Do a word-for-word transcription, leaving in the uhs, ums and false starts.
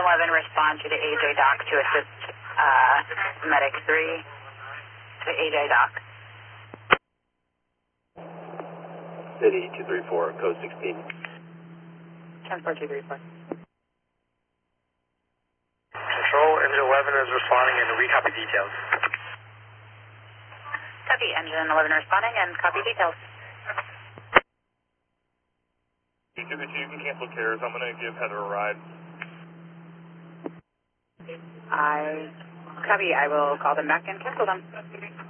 eleven, respond to the A J dock to assist uh, medic three to the A J dock. City two three four, code sixteen. Transport two three four. Control, engine eleven is responding and we copy details. Copy, engine eleven responding and copy details. two two two, you can cancel cares. I'm going to give Heather a ride. I copy. I will call them back and cancel them.